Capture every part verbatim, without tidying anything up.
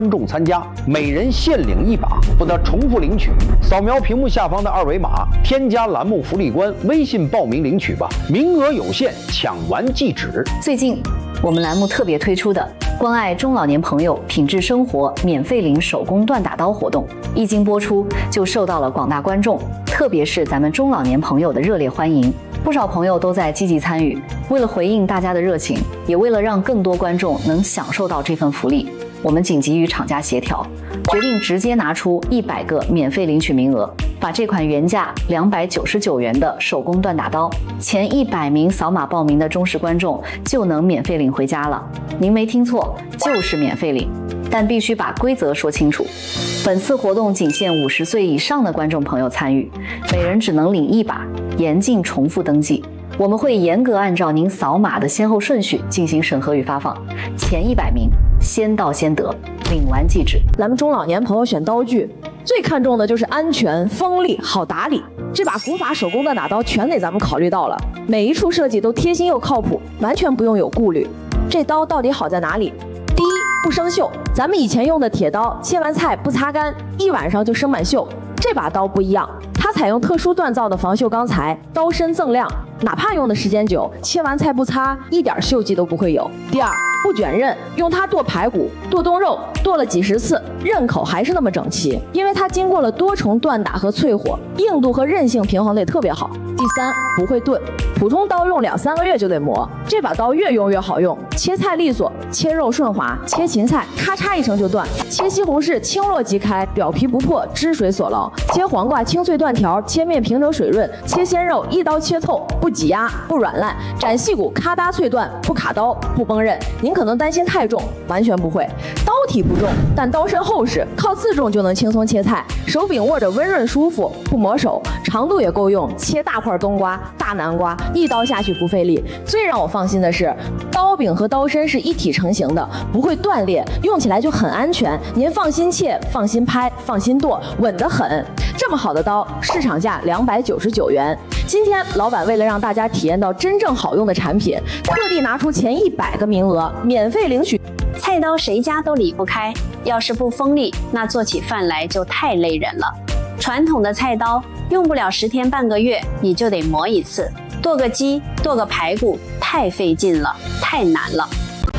观众参加，每人限领一把，不得重复领取。扫描屏幕下方的二维码，添加栏目福利官，微信报名领取吧，名额有限，抢完即止。 最近我们栏目特别推出的关爱中老年朋友品质生活免费领手工锻打刀活动，一经播出就受到了广大观众，特别是咱们中老年朋友的热烈欢迎。不少朋友都在积极参与，为了回应大家的热情，也为了让更多观众能享受到这份福利，我们紧急与厂家协调，决定直接拿出一百个免费领取名额，把这款原价两百九十九元的手工锻打刀，前一百名扫码报名的忠实观众就能免费领回家了。您没听错，就是免费领，但必须把规则说清楚。本次活动仅限五十岁以上的观众朋友参与，每人只能领一把，严禁重复登记。我们会严格按照您扫码的先后顺序进行审核与发放，前一百名先到先得，领完即止。 咱们中老年朋友选刀具最看重的就是安全、锋利、好打理。这把古法手工锻打刀全给咱们考虑到了，每一处设计都贴心又靠谱，完全不用有顾虑。这刀到底好在哪里？第一，不生锈。咱们以前用的铁刀，切完菜不擦干，一晚上就生满锈。这把刀不一样，它采用特殊锻造的防锈钢材，刀身锃亮，哪怕用的时间久，切完菜不擦，一点锈迹都不会有。第二，不卷刃，用它剁排骨、剁冬肉，剁了几十次，刃口还是那么整齐，因为它经过了多重锻打和淬火，硬度和韧性平衡得特别好。第三，不会钝，普通刀用两三个月就得磨，这把刀越用越好用，切菜利索，切肉顺滑，切芹菜咔嚓一声就断，切西红柿轻落即开，表皮不破，汁水所牢，切黄瓜清脆断条，切面平整水润，切鲜肉一刀切透，不挤压，不软烂，斩细骨咔嗒脆断，不卡刀，不崩刃。您可能担心太重，完全不会，刀体不重，但刀身厚实，靠自重就能轻松切菜，手柄握着温润舒服，不磨手，长度也够用，切大块冬瓜、大南瓜，一刀下去不费力。最让我放心的是，刀柄和刀身是一体成型的，不会断裂，用起来就很安全。您放心切，放心拍，放心剁，稳得很。这么好的刀，市场价两百九十九元。今天老板为了让大家体验到真正好用的产品，特地拿出前一百个名额，免费领取。 菜刀谁家都离不开，要是不锋利，那做起饭来就太累人了。传统的菜刀用不了十天半个月，你就得磨一次，剁个鸡、剁个排骨，太费劲了，太难了。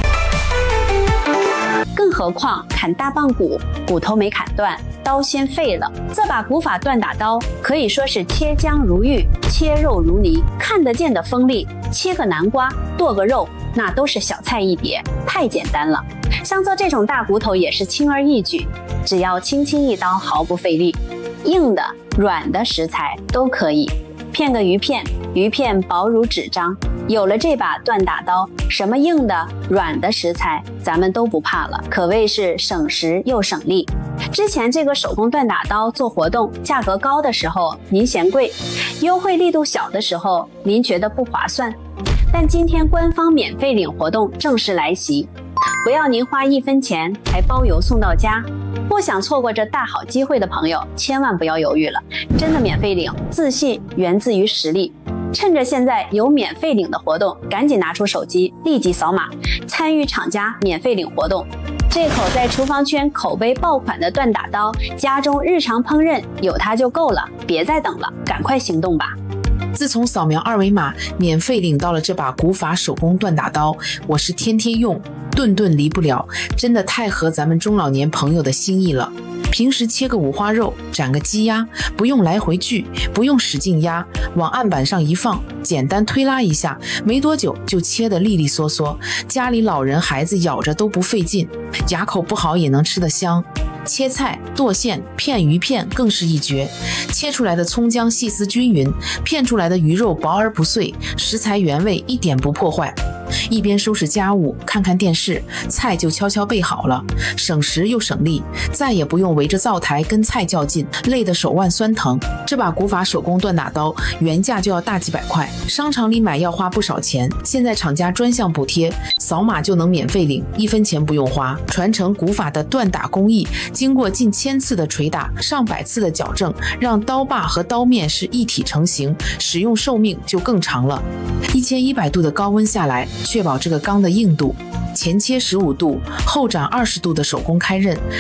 更何况砍大棒骨，骨头没砍断，刀先废了。这把古法锻打刀可以说是切姜如玉，切肉如泥，看得见的锋利。切个南瓜，剁个肉，那都是小菜一碟，太简单了。像做这种大骨头也是轻而易举，只要轻轻一刀，毫不费力。硬的、软的食材都可以。片个鱼片，鱼片薄如纸张。有了这把锻打刀，什么硬的、软的食材咱们都不怕了，可谓是省时又省力。之前这个手工锻打刀做活动价格高的时候您嫌贵，优惠力度小的时候您觉得不划算，但今天官方免费领活动正式来袭，不要您花一分钱还包邮送到家。不想错过这大好机会的朋友千万不要犹豫了，真的免费领，自信源自于实力。趁着现在有免费领的活动，赶紧拿出手机立即扫码参与厂家免费领活动。这口在厨房圈口碑爆款的锻打刀，家中日常烹饪有它就够了，别再等了，赶快行动吧。 自从扫描二维码免费领到了这把古法手工锻打刀，我是天天用，顿顿离不了，真的太合咱们中老年朋友的心意了。平时切个五花肉，斩个鸡鸭，不用来回锯，不用使劲压，往案板上一放，简单推拉一下，没多久就切得利利索索，家里老人孩子咬着都不费劲，牙口不好也能吃得香。切菜、剁馅、片鱼片更是一绝，切出来的葱姜细丝均匀，片出来的鱼肉薄而不碎，食材原味一点不破坏。一边收拾家务看看电视，菜就悄悄备好了，省时又省力，再也不用围着灶台跟菜较劲，累得手腕酸疼。这把古法手工锻打刀原价就要大几百块，商场里买要花不少钱，现在厂家专项补贴，扫码就能免费领，一分钱不用花。传承古法的锻打工艺，经过近千次的捶打，上百次的矫正，让刀把和刀面是一体成型，使用寿命就更长了。一千一百度的高温下来，确保这个钢的硬度。前切十五度，后斩二十度的手工开刃，